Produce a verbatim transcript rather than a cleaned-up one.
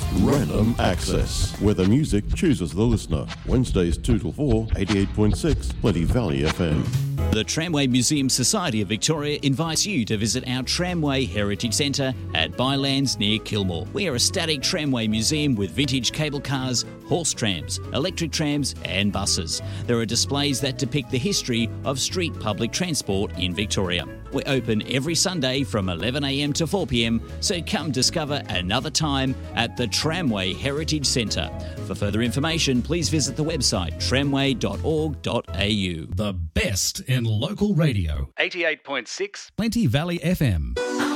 Random Access, where the music chooses the listener. Wednesdays two till four, eighty-eight point six, Plenty Valley F M. The Tramway Museum Society of Victoria invites you to visit our Tramway Heritage Centre at Bylands near Kilmore. We are a static tramway museum with vintage cable cars, horse trams, electric trams and buses. There are displays that depict the history of street public transport in Victoria. We're open every Sunday from eleven a m to four p m, so come discover another time at the Tramway Heritage Centre. For further information, please visit the website tramway dot org dot a u. The best in local radio. eighty-eight point six Plenty Valley F M.